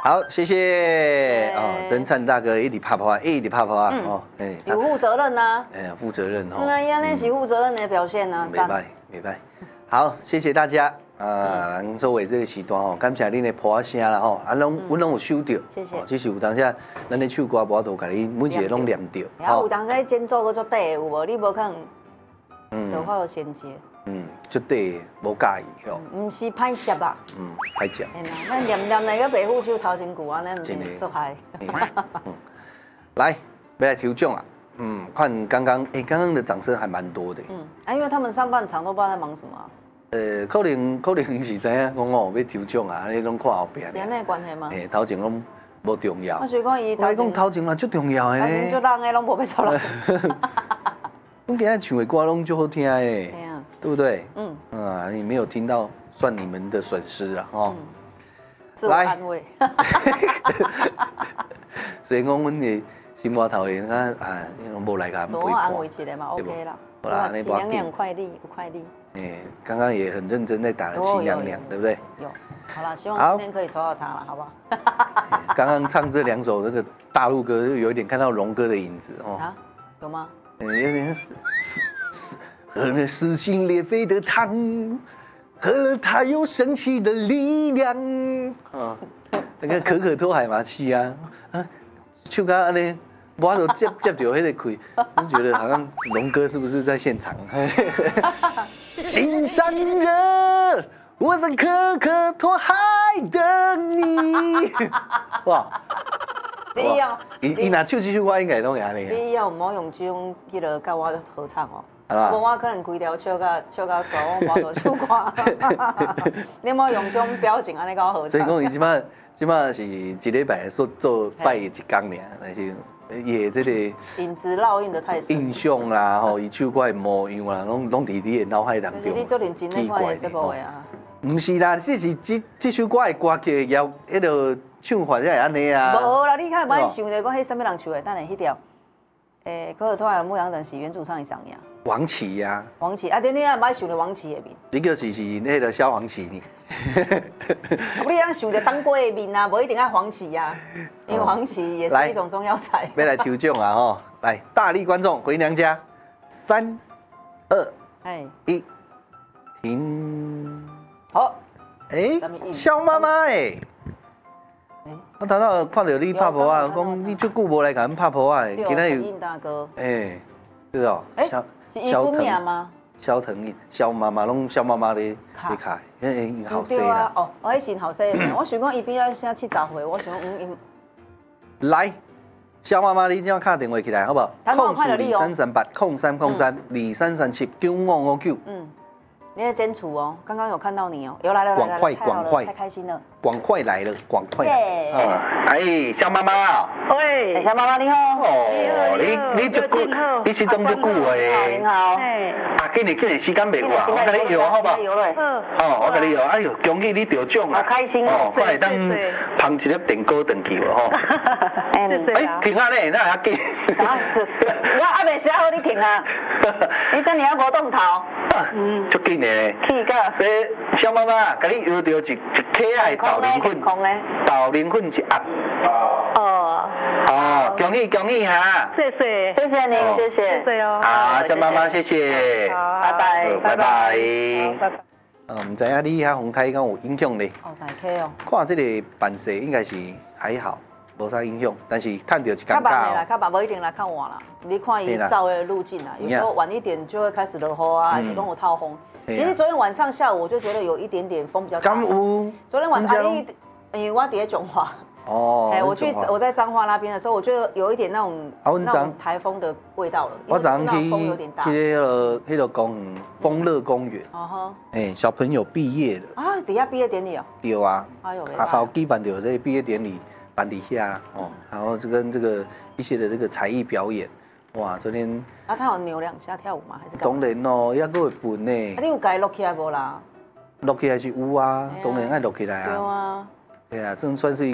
好，谢谢哦，登灿大哥一直拍拍，一直拍拍哦， 哎，有负责任呐， 哎，负责任哦， 那是负责任的表现呐， 没拜，好，谢谢大家啊，咱作为这个时段哦，感谢恁的拍声啦吼，啊，阮拢有收到， 谢谢， 只是有当下咱的唱歌无都甲你每一个拢念到， 然后有当时间奏个足短，有无？你无可能，就发有衔接。 就对，无介意吼。 唔是歹接啦。 歹接。 咱念那个白虎手头真久啊，咱唔是做嗨。 来，要来抽奖啊！看刚刚的掌声还蛮多的。 因为他们上半场都不知道在忙什么。 可能是知影讲哦，要抽奖啊，你拢看后边。 是安尼关系吗？ 头前拢无重要。 我讲伊。 我讲头前嘛最重要的呢。 就人诶，拢无要出来。 阮今日唱的歌拢最好听的。对不对？你没有听到，算你们的损失了哦。 自我安慰。 所以讲，阮的心窝头的，无来甲自我安慰一下嘛 ，OK 啦。好啦，喜娘娘快乐，快乐。 刚刚也很认真在打了喜娘娘，对不对？ 有。好了，希望今天可以抽到她了，好不好？ 刚刚唱这2首那个大陆歌，有一点看到荣哥的影子哦。 啊？有吗？ 有点喝了撕心裂肺的汤，喝了它有神奇的力量。那个可可托海马气啊，就刚刚呢，我都接到那个气，我觉得好像龙哥是不是在现场？心上人，我在可可托海等你。哇！ 你要， 伊拿唱这首歌应该拢会安尼。 你要唔好用这种迄个甲我合唱哦。无我可能规条笑到傻，我无做唱歌。你莫用这种表情安尼甲我合唱。 所以讲，伊即马是一礼拜做拜一天尔，但是也这个影子烙印的太深。 印象啦，吼，伊唱歌的模样啦，拢伫你的脑海当中。 你做认真咧看的这部的啊？ 唔是啦，这首歌的歌曲要迄个唱法才会安尼啊。 无啦，你看，我想着讲，迄什么人唱的？等下迄条，可是突然牧羊人是原主唱伊上呀。 王琦呀。 王琦啊，对，你也莫想着王琦的面。 一个是那个萧煌奇呢。 你当想着当归的面啊，无一定要黄芪呀，因为黄芪也是一种中药材。 要来抽奖啊吼！来，大力观众回娘家，3、2、1，停。好。萧妈妈我头头看到你拍婆啊，讲你足久无来甲阮拍婆啊， 今仔有大哥。 对哦。 萧腾吗？ 萧腾印，萧妈妈拢萧妈妈咧卡，因后生啦。 哦，迄是后生的。我想讲伊比较像70岁，我想来，萧妈妈，你怎敲电话起来好不好？042338030323379559。 你在坚持哦，刚刚有看到你哦，有来了， 广快， 太开心了， 广快来了，广快。萧妈妈， 喂， 萧妈妈你好， 你足久，你始终足久诶。 你好， 今年时间袂外，我甲你摇好不好？我甲你摇，哎呦，恭喜你得奖啦！ 好开心哦， 快来当捧一粒电锅回去吼。停啊咧，那还紧。 我还袂写好，你停啊！你这你还无动头。 足紧的。 去个。 萧妈妈，甲你摇到一可爱豆奶粉，豆奶粉一盒。恭喜恭喜哈！ 谢谢， 谢谢您，谢谢， 谢谢哦。 好，萧妈妈，谢谢。 拜拜， 拜拜。 拜拜。 唔知影你遐风台敢有影响咧？ 大溪哦。 看这个办势应该是还好，无啥影响，但是探到一尴尬。 较慢的啦，较慢，无一定来看我啦。你看伊照的路径啊，有时候晚一点就会开始落雨啊，还是讲有透风。其实昨天晚上下午我就觉得有一点点风比较大。昨天晚上因为我伫中华。我在彰化那边的时候，我就有一点那种台风的味道了。 我早上去那个丰乐公园，小朋友毕业了啊，底下毕业典礼哦。 有啊，好举办的这毕业典礼办底下哦，然后跟这个一些的这个才艺表演，哇，昨天他有扭2下跳舞吗？还是？ 当然哦，也够会分呢。 你有该落起来无啦？ 落起来是有啊，当然爱落起来啊。 对啊。 对啊，这算是一